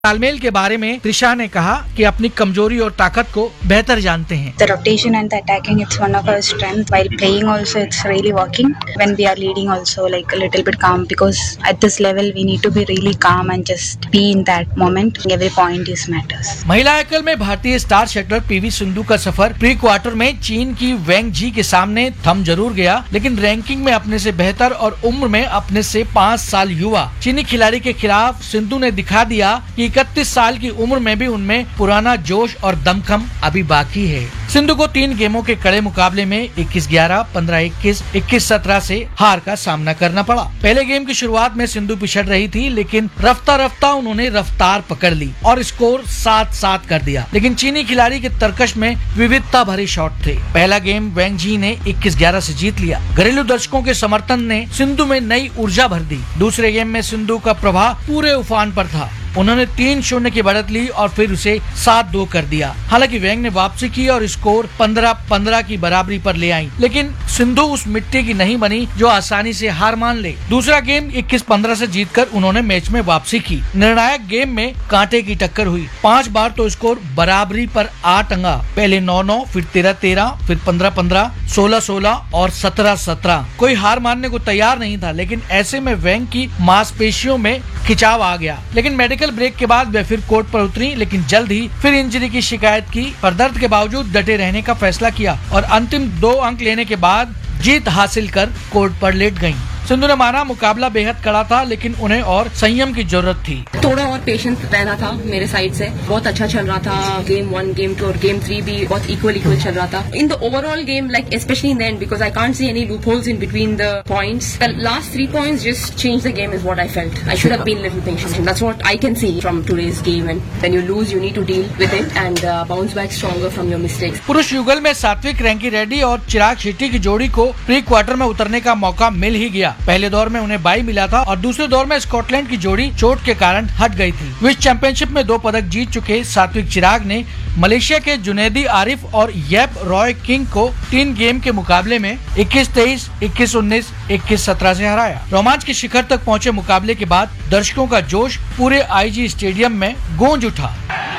तालमेल के बारे में त्रिशा ने कहा कि अपनी कमजोरी और ताकत को बेहतर जानते हैं। The rotation and the attacking, it's one of our strengths. While playing also, it's really working. When we are leading also, like a little bit calm, because at this level we need to be really calm and just be in that moment. Every point is matters. महिला एकल में भारतीय star shuttler PV Sindhu का सफर pre quarter में चीन की वेंग जी के सामने थम जरूर गया, लेकिन रैंकिंग में अपने से बेहतर और उम्र में अपने से 5 साल युवा चीनी खिलाड़ी के खिलाफ सिंधु ने दिखा दिया कि 31 साल की उम्र में भी उनमें पुराना जोश और दमखम अभी बाकी है। सिंधु को 3 गेमों के कड़े मुकाबले में 21-11, 15-21, 21-17 से हार का सामना करना पड़ा। पहले गेम की शुरुआत में सिंधु पिछड़ रही थी, लेकिन रफ्ता उन्होंने रफ्तार पकड़ ली और स्कोर 7-7 कर दिया। लेकिन चीनी खिलाड़ी के तरकश में विविधता भरे शॉट थे। पहला गेम वेंग जी ने 21-11 से जीत लिया। घरेलू दर्शकों के समर्थन ने सिंधु में नई ऊर्जा भर दी। दूसरे गेम में सिंधु का प्रभाव पूरे उफान पर था। उन्होंने 3-0 की बढ़त ली और फिर उसे 7-2 कर दिया। हालांकि वेंग ने वापसी की और स्कोर 15-15 की बराबरी पर ले आई, लेकिन सिंधु उस मिट्टी की नहीं बनी जो आसानी से हार मान ले। दूसरा गेम 21-15 से जीतकर उन्होंने मैच में वापसी की। निर्णायक गेम में कांटे की टक्कर हुई। 5 बार तो स्कोर बराबरी पर आ टंगा। पहले 9-9, फिर 13-13, फिर 15-15, 16-16 और 17-17। कोई हार मानने को तैयार नहीं था, लेकिन ऐसे में वेंग की मांसपेशियों में खिंचाव आ गया। लेकिन मेडिकल ब्रेक के बाद वे फिर कोर्ट पर उतरी, लेकिन जल्द ही फिर इंजरी की शिकायत की, पर दर्द के बावजूद डटे रहने का फैसला किया और अंतिम 2 अंक लेने के बाद जीत हासिल कर कोर्ट पर लेट गयीं। सिंधु ने माना मुकाबला बेहद कड़ा था, लेकिन उन्हें और संयम की जरूरत थी। थोड़ा और पेशेंस रहना था मेरे साइड से। बहुत अच्छा चल रहा था गेम 1, गेम 2 और गेम 3 भी बहुत इक्वल चल रहा था। In the overall game, like specially in the end, because I can't see any loop holes in between the points. The last 3 points just changed the game is what I felt. I should have been little patient. That's what I can see from today's game. And when you lose, you need to deal with it and bounce back stronger from your mistakes. पुरुष युगल में सात्विक रैंकीरेड्डी और चिराग शेट्टी की जोड़ी को pre quarter में उतरने का मौका मिल ही गया। पहले दौर में उन्हें बाई मिला था और दूसरे दौर में स्कॉटलैंड की जोड़ी चोट के कारण हट गई थी। विश्व चैंपियनशिप में 2 पदक जीत चुके सात्विक चिराग ने मलेशिया के जुनैदी आरिफ और येप रॉय किंग को 3 गेम के मुकाबले में 21-23, 21-19, 21-17 से हराया। रोमांच के शिखर तक पहुंचे मुकाबले के बाद दर्शकों का जोश पूरे IG स्टेडियम में गूंज उठा।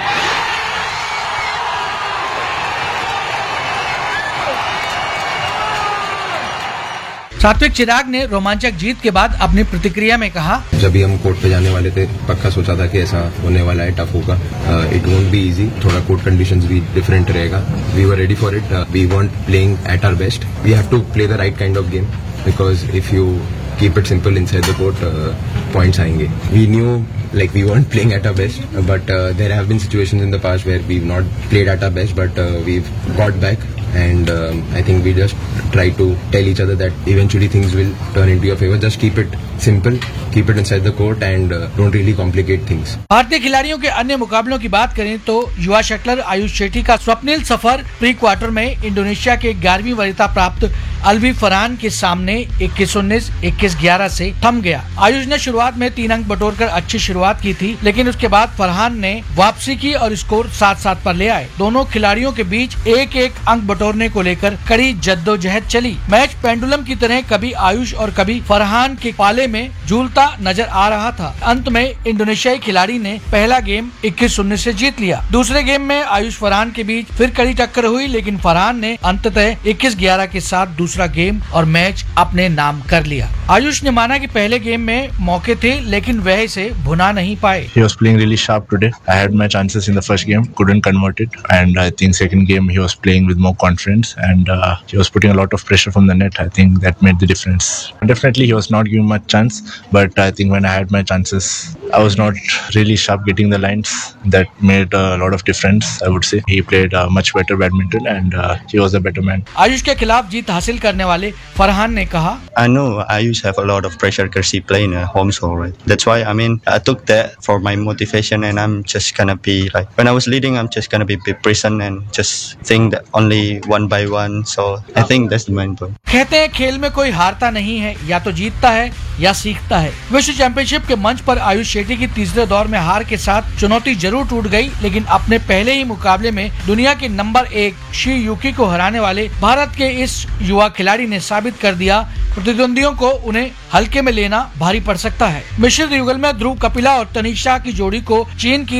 सात्विक चिराग ने रोमांचक जीत के बाद अपनी प्रतिक्रिया में कहा, जब भी हम कोर्ट पे जाने वाले थे, पक्का सोचा था कि ऐसा होने वाला है, टफ होगा। It won't be easy. थोड़ा कोर्ट कंडीशंस भी डिफरेंट रहेगा। We were ready for it. We want playing at our best. We have to play the right kind of game, because if you keep it simple inside the court, points आएंगे. We knew like we weren't playing at our best, but there have been situations in the past where we've not played at our best, but we've got back, and I think we just try to tell each other that eventually things will turn into your favor. Just keep it simple, keep it inside the court, and don't really complicate things. भारतीय खिलाड़ियों के अन्य मुकाबलों की बात करें तो युवा शटलर आयुष शेट्टी का स्वप्निल सफर प्री क्वार्टर में इंडोनेशिया के 11वीं वरीयता प्राप्त अलवी फरहान के सामने 21-19, 21-11 से थम गया। आयुष ने शुरुआत में 3 अंक बटोरकर अच्छी शुरुआत की थी, लेकिन उसके बाद फरहान ने वापसी की और स्कोर 7-7 पर ले आए। दोनों खिलाड़ियों के बीच 1-1 अंक बटोरने को लेकर कड़ी जद्दोजहद चली। मैच पेंडुलम की तरह कभी आयुष और कभी फरहान के पाले में झूलता नजर आ रहा था। अंत में इंडोनेशियाई खिलाड़ी ने पहला गेम 21-19 से जीत लिया। दूसरे गेम में आयुष फरहान के बीच फिर कड़ी टक्कर हुई, लेकिन फरहान ने अंततः 21-11 के साथ दूसरा गेम और मैच अपने नाम कर लिया। आयुष ने माना कि पहले गेम में मौके थे, लेकिन वह इसे भुना नहीं पाए। He was playing really sharp today. I had my chances in the first game, couldn't convert it, and I think second game he was playing with more confidence, and he was putting a lot of pressure from the net. I think that made the difference. Definitely he was not giving much chance, but I think when I had my chances, I was not really sharp getting the lines. That made a lot of difference, I would say. He played much better badminton, and he was a better man. Ayush के खिलाफ जीत हासिल करने वाले फरहान ने कहा, I know Ayush have a lot of pressure because he play in a home show, right? That's why, I mean, I took that for my motivation, and I'm just gonna be like, when I was leading, I'm just gonna be present and just think that only one by one. So I think that's the main point. कहते हैं खेल में कोई हारता नहीं है, या तो जीतता है या सीखता है। विश्व चैंपियनशिप के मंच पर आयुष शेट्टी की तीसरे दौर में हार के साथ चुनौती जरूर टूट गई, लेकिन अपने पहले ही मुकाबले में दुनिया के नंबर 1 शी यूकी को हराने वाले भारत के इस युवा खिलाड़ी ने साबित कर दिया प्रतिद्वंदियों को उन्हें हल्के में लेना भारी पड़ सकता है। मिश्रित युगल में ध्रुव कपिला और तनिषा की जोड़ी को चीन की